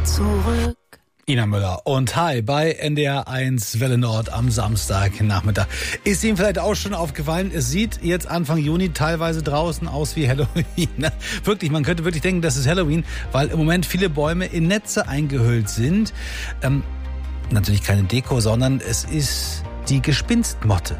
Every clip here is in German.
zurück. Ina Müller und hi bei NDR 1 Welle Nord am Samstagnachmittag. Ist Ihnen vielleicht auch schon aufgefallen, es sieht jetzt Anfang Juni teilweise draußen aus wie Halloween. Wirklich, man könnte wirklich denken, das ist Halloween, weil im Moment viele Bäume in Netze eingehüllt sind. Natürlich keine Deko, sondern es ist die Gespinstmotte.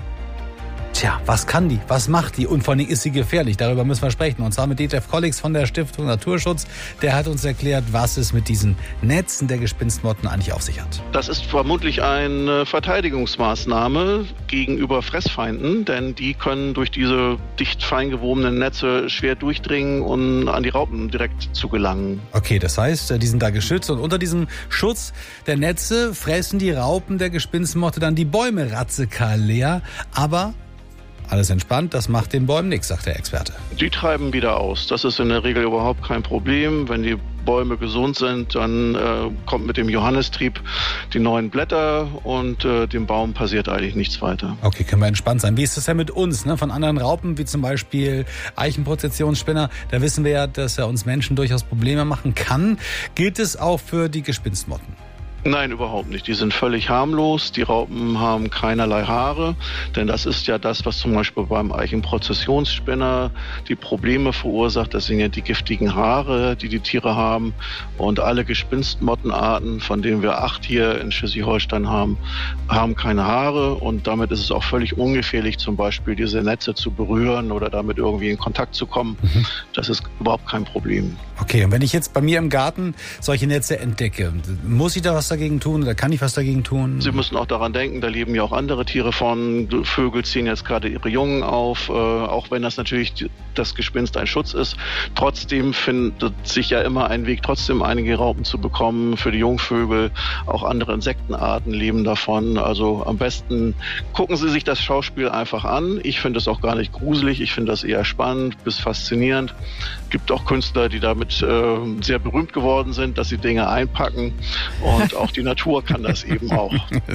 Tja, was kann die? Was macht die? Und vor allem ist sie gefährlich? Darüber müssen wir sprechen. Und zwar mit Detlef Kollix von der Stiftung Naturschutz. Der hat uns erklärt, was es mit diesen Netzen der Gespinstmotten eigentlich auf sich hat. Das ist vermutlich eine Verteidigungsmaßnahme gegenüber Fressfeinden, denn die können durch diese dicht feingewobenen Netze schwer durchdringen und an die Raupen direkt zu gelangen. Okay, das heißt, die sind da geschützt und unter diesem Schutz der Netze fressen die Raupen der Gespinstmotte dann die Bäume radikal leer. Aber alles entspannt, das macht den Bäumen nichts, sagt der Experte. Die treiben wieder aus. Das ist in der Regel überhaupt kein Problem. Wenn die Bäume gesund sind, dann kommt mit dem Johannistrieb die neuen Blätter und dem Baum passiert eigentlich nichts weiter. Okay, können wir entspannt sein. Wie ist das denn mit uns, ne? Von anderen Raupen, wie zum Beispiel Eichenprozessionsspinner? Da wissen wir ja, dass er uns Menschen durchaus Probleme machen kann. Gilt es auch für die Gespinstmotten? Nein, überhaupt nicht. Die sind völlig harmlos. Die Raupen haben keinerlei Haare, denn das ist ja das, was zum Beispiel beim Eichenprozessionsspinner die Probleme verursacht. Das sind ja die giftigen Haare, die die Tiere haben. Und alle Gespinstmottenarten, von denen wir 8 hier in Schleswig-Holstein haben, haben keine Haare. Und damit ist es auch völlig ungefährlich, zum Beispiel diese Netze zu berühren oder damit irgendwie in Kontakt zu kommen. Das ist überhaupt kein Problem. Okay, und wenn ich jetzt bei mir im Garten solche Netze entdecke, muss ich da was dagegen tun oder kann ich was dagegen tun? Sie müssen auch daran denken, da leben ja auch andere Tiere von. Vögel ziehen jetzt gerade ihre Jungen auf, auch wenn das natürlich das Gespinst ein Schutz ist. Trotzdem findet sich ja immer ein Weg, trotzdem einige Raupen zu bekommen für die Jungvögel. Auch andere Insektenarten leben davon. Also am besten gucken Sie sich das Schauspiel einfach an. Ich finde es auch gar nicht gruselig. Ich finde das eher spannend bis faszinierend. Es gibt auch Künstler, die damit sehr berühmt geworden sind, dass sie Dinge einpacken. Und auch die Natur kann das eben auch.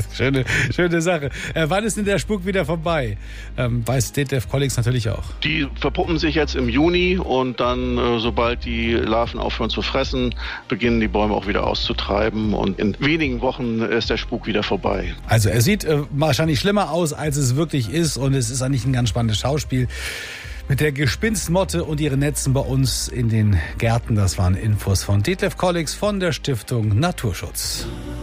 Schöne Sache. Wann ist denn der Spuk wieder vorbei? Weiß Detlef Kollix natürlich auch. Die verpuppen sich jetzt im Juni und dann, sobald die Larven aufhören zu fressen, beginnen die Bäume auch wieder auszutreiben. Und in wenigen Wochen ist der Spuk wieder vorbei. Also er sieht wahrscheinlich schlimmer aus, als es wirklich ist. Und es ist eigentlich ein ganz spannendes Schauspiel. Mit der Gespinstmotte und ihren Netzen bei uns in den Gärten. Das waren Infos von Detlef Kollix von der Stiftung Naturschutz.